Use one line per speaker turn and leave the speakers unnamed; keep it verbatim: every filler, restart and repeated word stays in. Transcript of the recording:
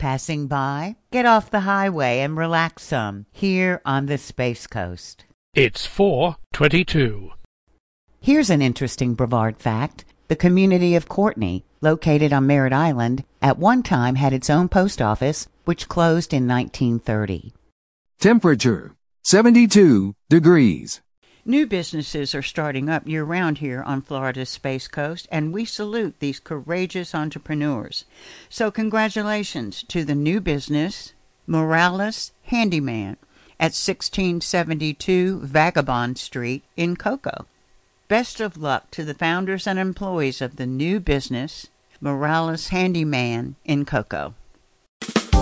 passing by? Get off the highway and relax some here on the Space Coast.
It's four twenty-two.
Here's an interesting Brevard fact. The community of Courtney, located on Merritt Island, at one time had its own post office, which closed in nineteen thirty.
Temperature, seventy-two degrees.
New businesses are starting up year-round here on Florida's Space Coast, and we salute these courageous entrepreneurs. So congratulations to the new business, Morales Handyman, at sixteen seventy-two Vagabond Street in Cocoa. Best of luck to the founders and employees of the new business, Morales Handyman in Cocoa.